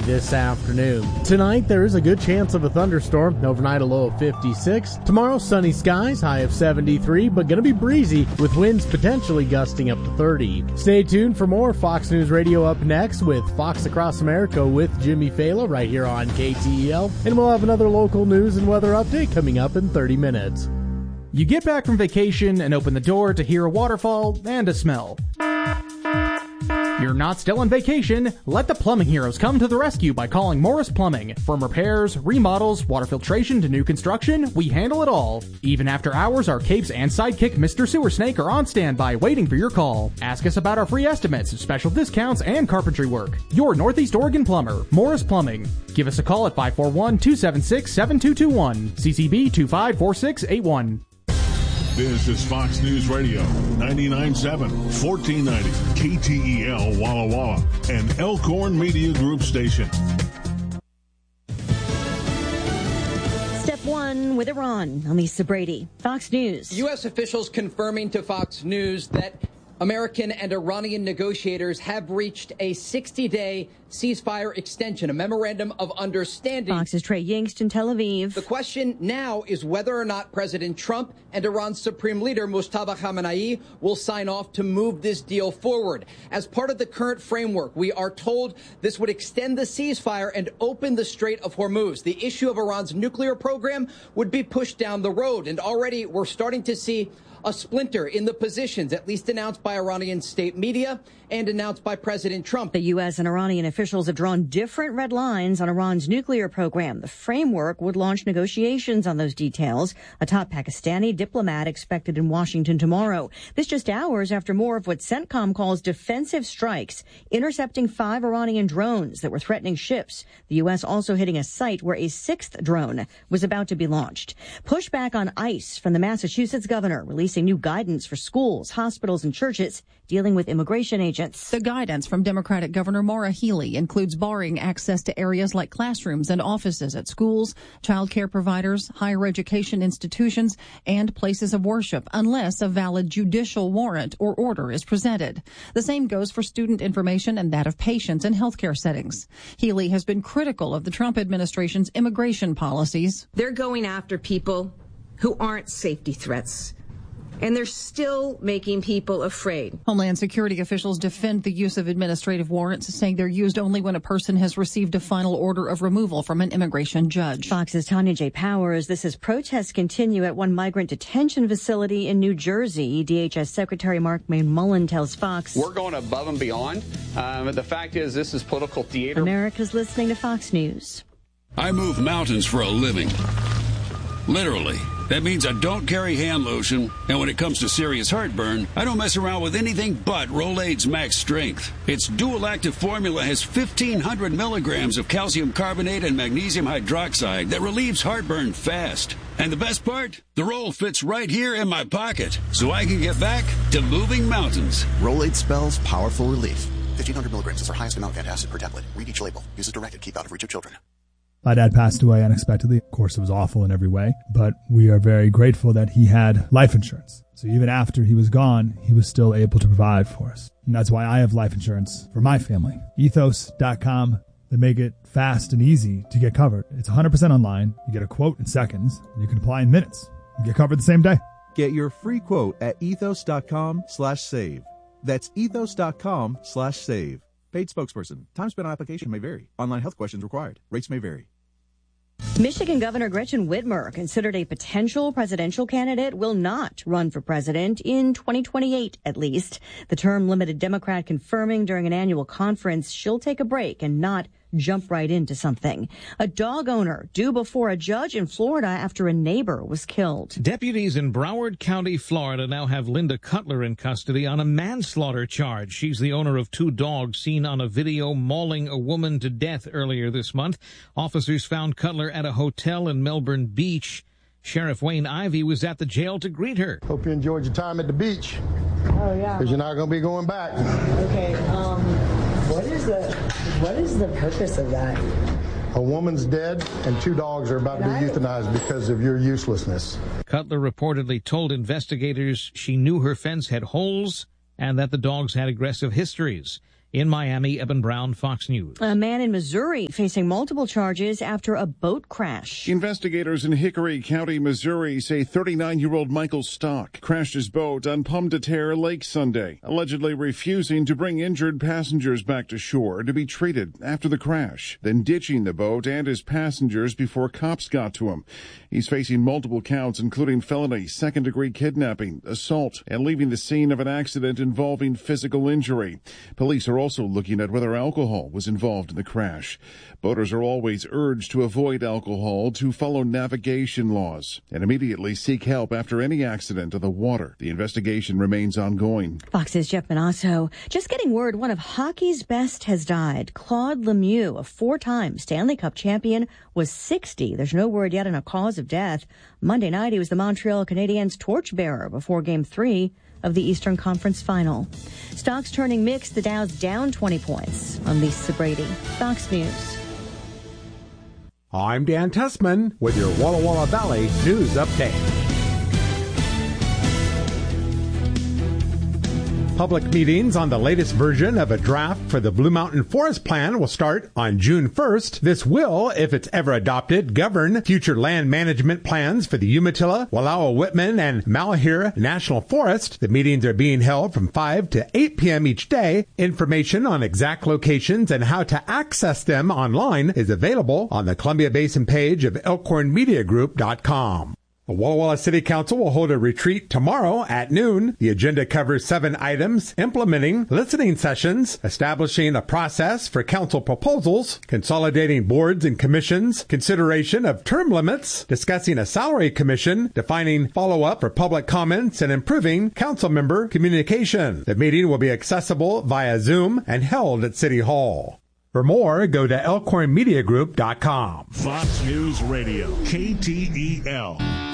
this afternoon. Tonight, there is a good chance of a thunderstorm. Overnight, a low of 56. Tomorrow, sunny skies, high of 73, but going to be breezy with winds potentially gusting up to 30. Stay tuned for more Fox News Radio up next with Fox Across America with Jimmy Fela right here on KTEL. And we'll have another local news and weather update coming up in 30 minutes. You get back from vacation and open the door to hear a waterfall and a smell. You're not still on vacation. Let the plumbing heroes come to the rescue by calling Morris Plumbing. From repairs, remodels, water filtration to new construction, we handle it all. Even after hours, our capes and sidekick Mr. Sewer Snake are on standby waiting for your call. Ask us about our free estimates, special discounts, and carpentry work. Your Northeast Oregon plumber, Morris Plumbing. Give us a call at 541-276-7221. CCB 254681. This is Fox News Radio, 99.7, 1490, KTEL Walla Walla, and Elkhorn Media Group station. Step one with Iran. I'm Lisa Brady, Fox News. U.S. officials confirming to Fox News that American and Iranian negotiators have reached a 60-day ceasefire extension, a memorandum of understanding. Fox's Trey Yingst in Tel Aviv. The question now is whether or not President Trump and Iran's supreme leader, Mustafa Khamenei, will sign off to move this deal forward. As part of the current framework, we are told this would extend the ceasefire and open the Strait of Hormuz. The issue of Iran's nuclear program would be pushed down the road, and already we're starting to see a splinter in the positions, at least announced by Iranian state media and announced by President Trump. The U.S. and Iranian officials have drawn different red lines on Iran's nuclear program. The framework would launch negotiations on those details. A top Pakistani diplomat expected in Washington tomorrow. This just hours after more of what CENTCOM calls defensive strikes, intercepting 5 Iranian drones that were threatening ships. The U.S. also hitting a site where a 6th drone was about to be launched. Pushback on ICE from the Massachusetts governor, releasing new guidance for schools, hospitals, and churches dealing with immigration agents. The guidance from Democratic Governor Maura Healey includes barring access to areas like classrooms and offices at schools, child care providers, higher education institutions, and places of worship unless a valid judicial warrant or order is presented. The same goes for student information and that of patients in healthcare settings. Healey has been critical of the Trump administration's immigration policies. They're going after people who aren't safety threats, and they're still making people afraid. Homeland Security officials defend the use of administrative warrants, saying they're used only when a person has received a final order of removal from an immigration judge. Fox's Tanya J. Powers. This as protests continue at one migrant detention facility in New Jersey. DHS Secretary Mark McMullen tells Fox, "We're going above and beyond. The fact is, this is political theater." America's listening to Fox News. I move mountains for a living. Literally. That means I don't carry hand lotion, and when it comes to serious heartburn, I don't mess around with anything but Rolaids Max Strength. Its dual-active formula has 1,500 milligrams of calcium carbonate and magnesium hydroxide that relieves heartburn fast. And the best part? The roll fits right here in my pocket, so I can get back to moving mountains. Rolaids spells powerful relief. 1,500 milligrams is our highest amount of antacid per tablet. Read each label. Use as directed. Keep out of reach of children. My dad passed away unexpectedly. Of course, it was awful in every way, but we are very grateful that he had life insurance. So even after he was gone, he was still able to provide for us. And that's why I have life insurance for my family. Ethos.com. They make it fast and easy to get covered. It's 100% online. You get a quote in seconds, and you can apply in minutes. You get covered the same day. Get your free quote at ethos.com/save. That's ethos.com/save. Paid spokesperson. Time spent on application may vary. Online health questions required. Rates may vary. Michigan Governor Gretchen Whitmer, considered a potential presidential candidate, will not run for president in 2028, at least. The term-limited Democrat confirming during an annual conference she'll take a break and not jump right into something. A dog owner due before a judge in Florida after a neighbor was killed. Deputies in Broward County, Florida now have Linda Cutler in custody on a manslaughter charge. She's the owner of 2 dogs seen on a video mauling a woman to death earlier this month. Officers found Cutler at a hotel in Melbourne Beach. Sheriff Wayne Ivey was at the jail to greet her. Hope you enjoyed your time at the beach. Oh, yeah. Because you're not going to be going back. Okay, what is the purpose of that? A woman's dead and 2 dogs are about to be euthanized because of your uselessness. Cutler reportedly told investigators she knew her fence had holes and that the dogs had aggressive histories. In Miami, Eben Brown, Fox News. A man in Missouri facing multiple charges after a boat crash. Investigators in Hickory County, Missouri say 39-year-old Michael Stock crashed his boat on Pomme de Terre Lake Sunday, allegedly refusing to bring injured passengers back to shore to be treated after the crash, then ditching the boat and his passengers before cops got to him. He's facing multiple counts, including felony, second-degree kidnapping, assault, and leaving the scene of an accident involving physical injury. Police are also looking at whether alcohol was involved in the crash. Boaters are always urged to avoid alcohol, to follow navigation laws, and immediately seek help after any accident on the water. The investigation remains ongoing. Fox's Jeff Manasso. Just getting word one of hockey's best has died. Claude Lemieux, a four-time Stanley Cup champion, was 60. There's no word yet on a cause of death. Monday night, he was the Montreal Canadiens' torchbearer before Game 3 of the Eastern Conference Final. Stocks turning mixed. The Dow's down 20 points. I'm Lisa Brady, Fox News. I'm Dan Tessman with your Walla Walla Valley News Update. Public meetings on the latest version of a draft for the Blue Mountain Forest Plan will start on June 1st. This will, if it's ever adopted, govern future land management plans for the Umatilla, Wallowa-Whitman, and Malheur National Forest. The meetings are being held from 5 to 8 p.m. each day. Information on exact locations and how to access them online is available on the Columbia Basin page of elkhornmediagroup.com. The Walla Walla City Council will hold a retreat tomorrow at noon. The agenda covers 7 items: implementing listening sessions, establishing a process for council proposals, consolidating boards and commissions, consideration of term limits, discussing a salary commission, defining follow-up for public comments, and improving council member communication. The meeting will be accessible via Zoom and held at City Hall. For more, go to elkhornmediagroup.com. Fox News Radio, KTEL.